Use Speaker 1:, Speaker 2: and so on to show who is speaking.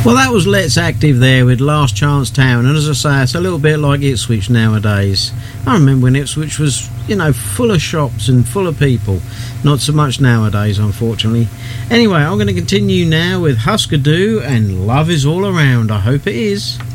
Speaker 1: Well, that was Let's Active there with Last Chance Town, and as I say, it's a little bit like Ipswich nowadays. I remember when Ipswich was, full of shops and full of people. Not so much nowadays, unfortunately. Anyway, I'm going to continue now with Husker Du and Love Is All Around. I hope it is.